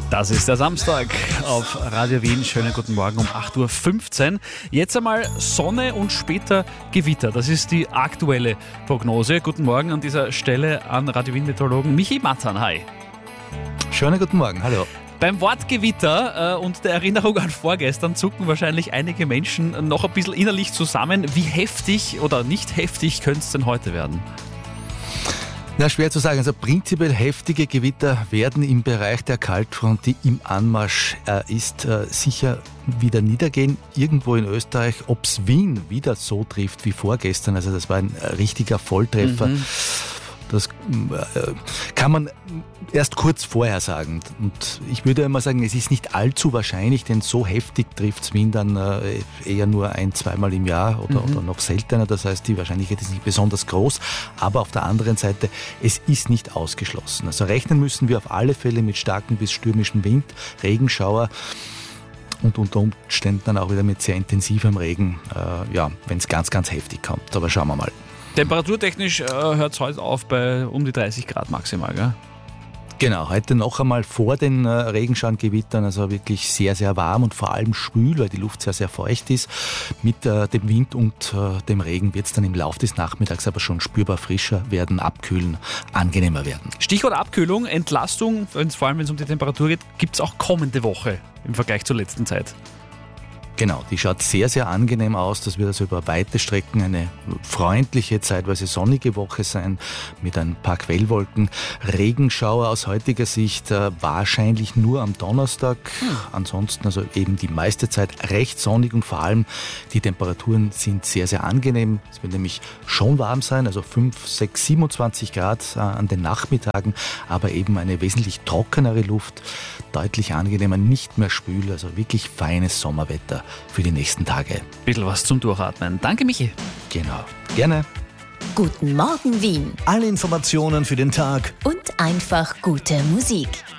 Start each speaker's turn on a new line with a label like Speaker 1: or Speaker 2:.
Speaker 1: Das ist der Samstag auf Radio Wien. Schönen guten Morgen um 8.15 Uhr. Jetzt einmal Sonne und später Gewitter. Das ist die aktuelle Prognose. Guten Morgen an dieser Stelle an Radio Wien-Meteorologen Michi Matzan. Hi.
Speaker 2: Schönen guten Morgen, hallo.
Speaker 1: Beim Wort Gewitter und der Erinnerung an vorgestern zucken wahrscheinlich einige Menschen noch ein bisschen innerlich zusammen. Wie heftig oder nicht heftig könnte es denn heute werden?
Speaker 2: Na, schwer zu sagen. Also prinzipiell heftige Gewitter werden im Bereich der Kaltfront, die im Anmarsch ist, sicher wieder niedergehen. Irgendwo in Österreich, ob es Wien wieder so trifft wie vorgestern, also das war ein richtiger Volltreffer. Das kann man erst kurz vorher sagen. Und ich würde immer sagen, es ist nicht allzu wahrscheinlich, denn so heftig trifft es Wien dann eher nur zweimal im Jahr oder noch seltener. Das heißt, die Wahrscheinlichkeit ist nicht besonders groß. Aber auf der anderen Seite, es ist nicht ausgeschlossen. Also rechnen müssen wir auf alle Fälle mit starkem bis stürmischem Wind, Regenschauer und unter Umständen dann auch wieder mit sehr intensivem Regen, wenn es ganz, ganz heftig kommt. Aber schauen wir mal.
Speaker 1: Temperaturtechnisch hört es heute auf bei um die 30 Grad maximal, gell?
Speaker 2: Genau, heute noch einmal vor den Regenschauengewittern, also wirklich sehr, sehr warm und vor allem schwül, weil die Luft sehr, sehr feucht ist. Mit dem Wind und dem Regen wird es dann im Laufe des Nachmittags aber schon spürbar frischer werden, abkühlen, angenehmer werden.
Speaker 1: Stichwort Abkühlung, Entlastung, vor allem wenn es um die Temperatur geht, gibt es auch kommende Woche im Vergleich zur letzten Zeit.
Speaker 2: Genau, die schaut sehr, sehr angenehm aus. Das wird also über weite Strecken eine freundliche, zeitweise sonnige Woche sein mit ein paar Quellwolken. Regenschauer aus heutiger Sicht wahrscheinlich nur am Donnerstag. Ansonsten also eben die meiste Zeit recht sonnig und vor allem die Temperaturen sind sehr, sehr angenehm. Es wird nämlich schon warm sein, also 5, 6, 27 Grad an den Nachmittagen, aber eben eine wesentlich trockenere Luft, deutlich angenehmer, nicht mehr schwül, also wirklich feines Sommerwetter für die nächsten Tage.
Speaker 1: Bisschen was zum Durchatmen. Danke, Michi.
Speaker 2: Genau. Gerne.
Speaker 3: Guten Morgen, Wien.
Speaker 4: Alle Informationen für den Tag
Speaker 3: Und einfach gute Musik.